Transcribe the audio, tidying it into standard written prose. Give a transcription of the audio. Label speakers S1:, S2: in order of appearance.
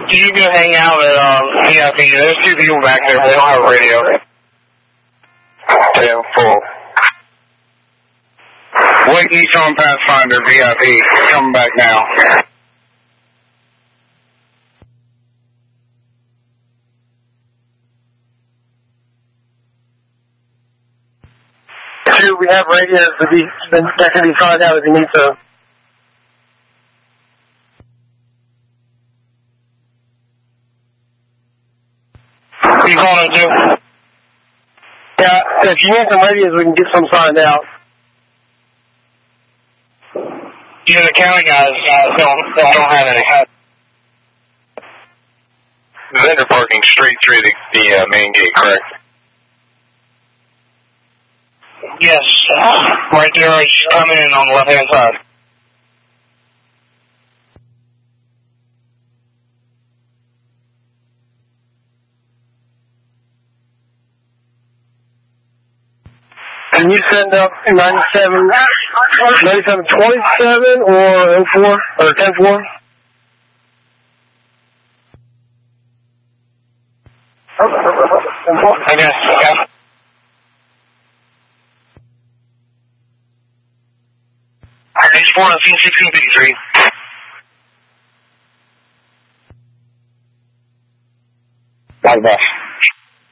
S1: Can you go hang out at VIP? There's 2 people back there. They don't have a radio. 10-4. Wake Nissan Pathfinder VIP. Coming back now.
S2: We have radios that can be found out if you need to.
S1: You calling it, too?
S2: Yeah, if you need some radios, we can get some signed out.
S1: Yeah, the county guys don't have any.
S3: Vendor parking straight through the main gate, correct?
S1: Yes, right there. Just come in on the left-hand side.
S2: Can you send up 9727 or 04 or 10-4?
S1: I guess, yeah. H4 on scene 1653.
S3: Bye-bye.